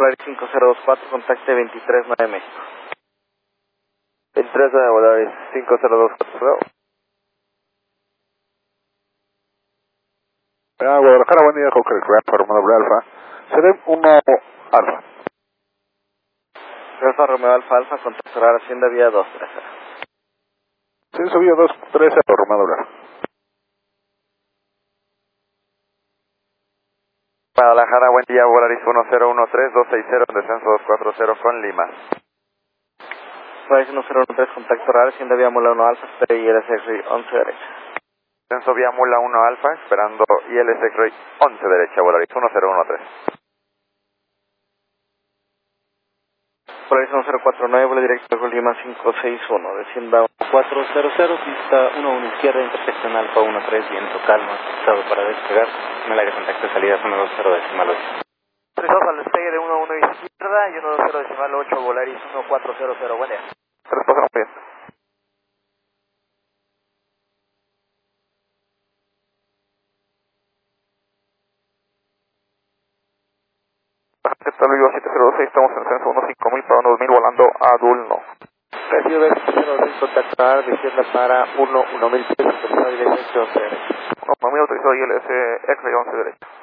Polaris 5024, contacte 239 México. 23 de Polaris 5024. Guadalajara, buen día, Hawker Grand, Romeo Alfa. Seré 1 Alfa. Alfa Romeo Alfa Alfa, contacto horario Hacienda vía 230. Sí, subió 213 Romeo Alfa. Guadalajara, buen día, Polaris 1013-260 en descenso 240 con Lima. Polaris 1013, contacto horario Hacienda vía Mula 1 Alfa, espera ILS 11 derecha. Descenso vía Mula 1 Alfa, esperando ILS X-Ray 11 derecha, Polaris 1013. Polaris 1049, vuelo directo con Lima 561, descienda 1400, pista 11 izquierda, intersección Alfa 13, viento calma, estado para despegar, en el área de contacto de salida 120 decimal 8. 32 al despegue de 11 izquierda y 120 decimal 8, Polaris 1400, buen día. Respuesta muy bien. Está Luis 706, estamos en descenso 15.000 para 2000 volando a Dulno. Recibe 706, contactar, descienda para 1000 pies, autorizado ILS 11 derecha. 1000 autorizado ILS X-Ray 11 derecha.